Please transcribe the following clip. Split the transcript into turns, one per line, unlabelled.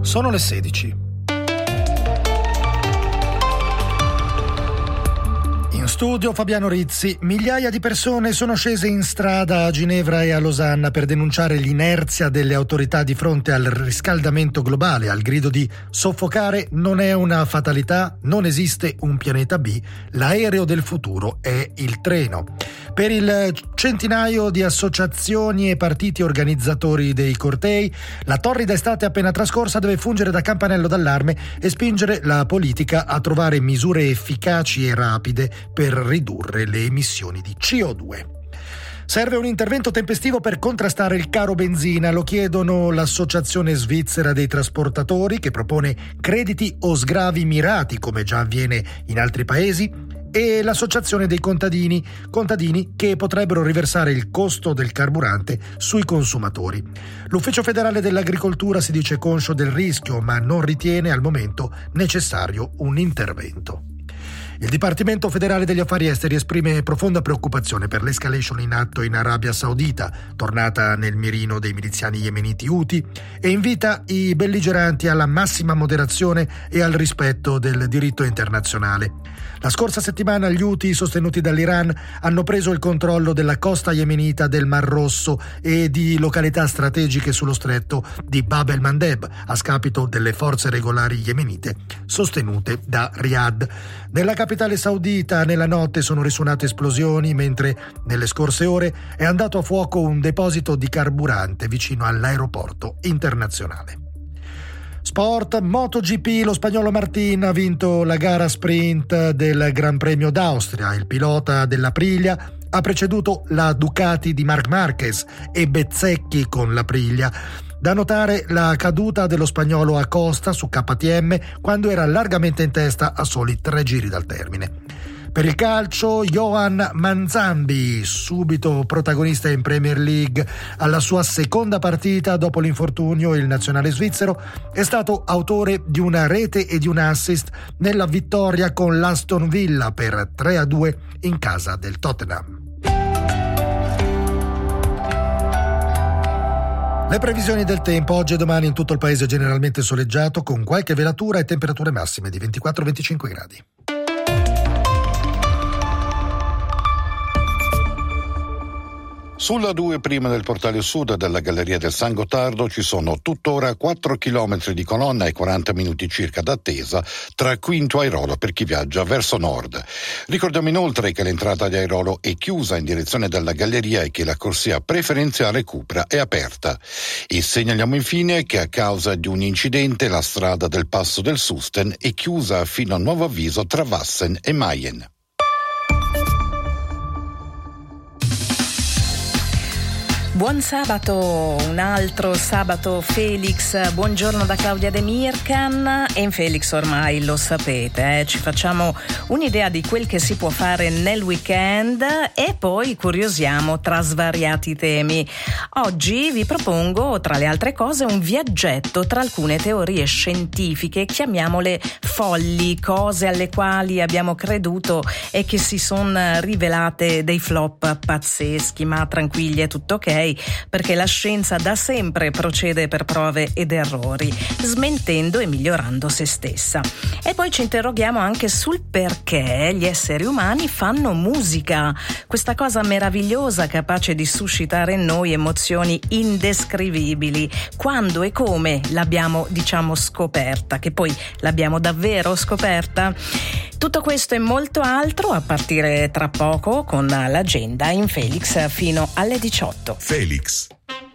Sono le 16. In studio Fabiano Rizzi. Migliaia di persone sono scese in strada a Ginevra e a Losanna per denunciare l'inerzia delle autorità di fronte al riscaldamento globale, al grido di soffocare non è una fatalità, non esiste un pianeta B, l'aereo del futuro è il treno. Per il centinaio di associazioni e partiti organizzatori dei cortei, la torrida estate appena trascorsa deve fungere da campanello d'allarme e spingere la politica a trovare misure efficaci e rapide per ridurre le emissioni di CO2. Serve un intervento tempestivo per contrastare il caro benzina, lo chiedono l'Associazione Svizzera dei Trasportatori, che propone crediti o sgravi mirati, come già avviene in altri paesi, e l'Associazione dei contadini che potrebbero riversare il costo del carburante sui consumatori. L'Ufficio federale dell'agricoltura si dice conscio del rischio, ma non ritiene al momento necessario un intervento. Il Dipartimento federale degli affari esteri esprime profonda preoccupazione per l'escalation in atto in Arabia Saudita, tornata nel mirino dei miliziani yemeniti Houthi, e invita i belligeranti alla massima moderazione e al rispetto del diritto internazionale. La scorsa settimana gli Houthi, sostenuti dall'Iran, hanno preso il controllo della costa yemenita del Mar Rosso e di località strategiche sullo stretto di Bab el-Mandeb, a scapito delle forze regolari yemenite sostenute da Riyadh. Nella capitale saudita nella notte sono risuonate esplosioni, mentre nelle scorse ore è andato a fuoco un deposito di carburante vicino all'aeroporto internazionale. Sport, MotoGP, lo spagnolo Martin ha vinto la gara sprint del Gran Premio d'Austria. Il pilota dell'Aprilia ha preceduto la Ducati di Marc Marquez e Bezzecchi con l'Aprilia. Da notare la caduta dello spagnolo Acosta su KTM quando era largamente in testa a soli 3 giri dal termine. Per il calcio, Johan Manzambi, subito protagonista in Premier League, alla sua seconda partita dopo l'infortunio, il nazionale svizzero è stato autore di una rete e di un assist nella vittoria con l'Aston Villa per 3-2 in casa del Tottenham. Le previsioni del tempo: oggi e domani in tutto il paese generalmente soleggiato, con qualche velatura e temperature massime di 24-25 gradi.
Sulla 2 prima del portale sud della Galleria del San Gottardo ci sono tuttora 4 chilometri di colonna e 40 minuti circa d'attesa tra Quinto e Airolo per chi viaggia verso nord. Ricordiamo inoltre che l'entrata di Airolo è chiusa in direzione della Galleria e che la corsia preferenziale Cupra è aperta. E segnaliamo infine che a causa di un incidente la strada del Passo del Susten è chiusa fino a nuovo avviso tra Vassen e Mayen.
Buon sabato, un altro sabato Felix, buongiorno da Claudia De Mircan. E in Felix ormai lo sapete, ci facciamo un'idea di quel che si può fare nel weekend e poi curiosiamo tra svariati temi. Oggi vi propongo, tra le altre cose, un viaggetto tra alcune teorie scientifiche, chiamiamole folli, cose alle quali abbiamo creduto e che si sono rivelate dei flop pazzeschi, ma tranquilli, è tutto ok, perché la scienza da sempre procede per prove ed errori, smentendo e migliorando se stessa. E poi ci interroghiamo anche sul perché gli esseri umani fanno musica, questa cosa meravigliosa capace di suscitare in noi emozioni indescrivibili, quando e come l'abbiamo, scoperta, che poi l'abbiamo davvero scoperta. Tutto questo e molto altro a partire tra poco con l'agenda in Felix fino alle 18.
Felix.